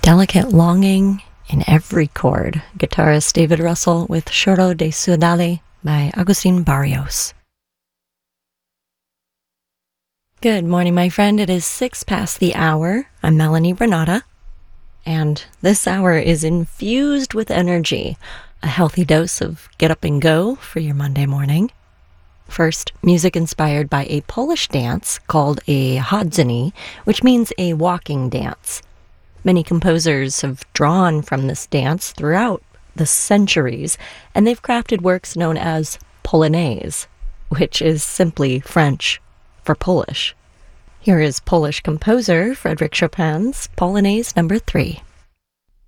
delicate longing in every chord. Guitarist David Russell with Choro de Ciudad by Agustin Barrios. Good morning, my friend. It is 6 past the hour. I'm Melanie Renata, and this hour is infused with energy, a healthy dose of get up and go for your Monday morning. First, music inspired by a Polish dance called a chodzenie, which means a walking dance. Many composers have drawn from this dance throughout the centuries, and they've crafted works known as Polonaise, which is simply French for Polish. Here is Polish composer Frédéric Chopin's Polonaise No. 3.